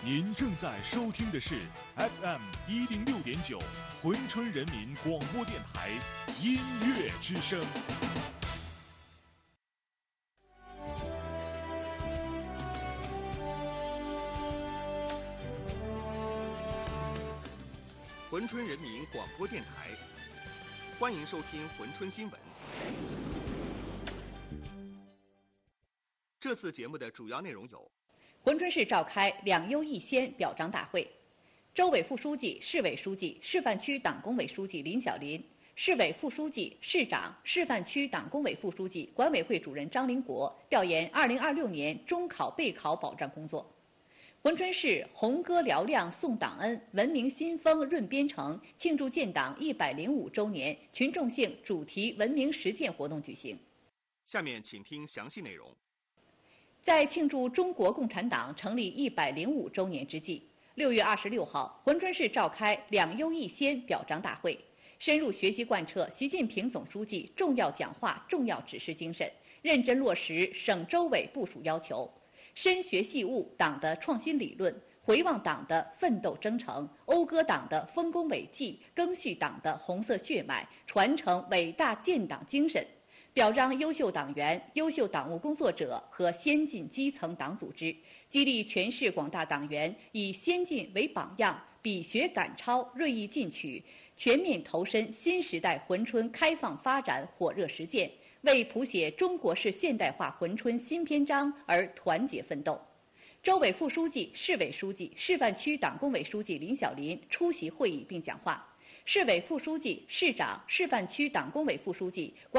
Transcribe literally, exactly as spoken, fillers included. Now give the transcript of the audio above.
您正在收听的是 F M 一零六点九珲春人民广播电台音乐之声。 珲春人民广播电台，欢迎收听珲春新闻。这次节目的主要内容有： 珲春市召开两优一先表彰大会，州委副书记、市委书记、示范区党工委书记林小林，市委副书记、市长、示范区党工委副书记、管委会主任张林国调研二零二六年中考备考保障工作。珲春市红歌嘹亮颂党恩，文明新风润边城庆祝建党一百零五周年群众性主题文明实践活动举行。 下面请听详细内容。 在庆祝中国共产党成立一百零五周年之际，六月二十六号，珲春市召开两优一先表彰大会，深入学习贯彻习近平总书记重要讲话、重要指示精神，认真落实省州委部署要求，深学细悟党的创新理论，回望党的奋斗征程，讴歌党的丰功伟绩，赓续党的红色血脉，传承伟大建党精神。表彰优秀党员、优秀党务工作者和先进基层党组织，激励全市广大党员以先进为榜样，比学赶超，锐意进取，全面投身新时代珲春开放发展火热实践，为谱写中国式现代化珲春新篇章而团结奋斗。州委副书记、市委书记、示范区党工委书记林小林出席会议并讲话，市委副书记、市长、示范区党工委副书记、管